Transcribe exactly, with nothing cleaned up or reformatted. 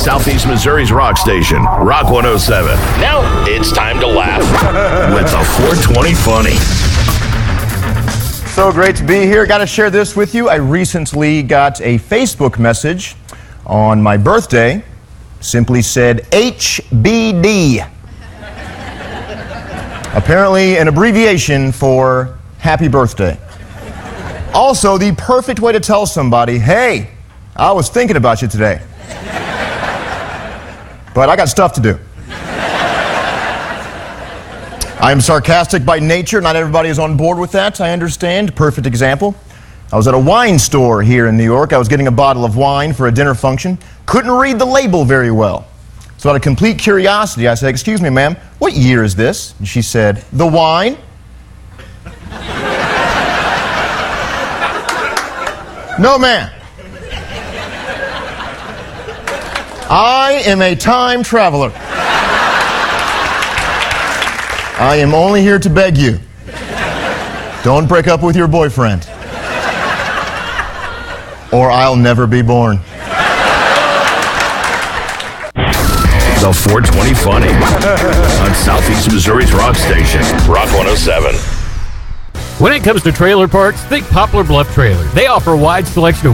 Southeast Missouri's rock station, Rock one oh seven. Now it's time to laugh with the four twenty Funny. So great to be here. Got to share this with you. I recently got a Facebook message on my birthday. Simply said H B D. Apparently an abbreviation for happy birthday. Also, the perfect way to tell somebody, hey, I was thinking about you today. But I got stuff to do. I am sarcastic by nature. Not everybody is on board with that, I understand. Perfect example. I was at a wine store here in New York. I was getting a bottle of wine for a dinner function. Couldn't read the label very well. So out of complete curiosity, I said, excuse me, ma'am, what year is this? And she said, the wine? No, ma'am. I am a time traveler. I am only here to beg you. Don't break up with your boyfriend. Or I'll never be born. The four twenty Funny on Southeast Missouri's rock station, Rock one oh seven. When it comes to trailer parks, think Poplar Bluff Trailer. They offer a wide selection of